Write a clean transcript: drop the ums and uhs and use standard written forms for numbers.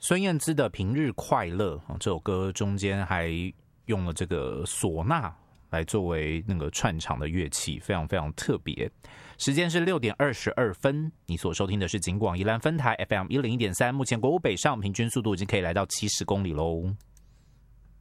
孙燕姿的《平日快乐》这首歌中间还用了这个唢呐来作为那个串场的乐器，非常非常特别。时间是6:22，你所收听的是警广宜兰分台 FM 101.3，目前国五北上平均速度已经可以来到70公里喽。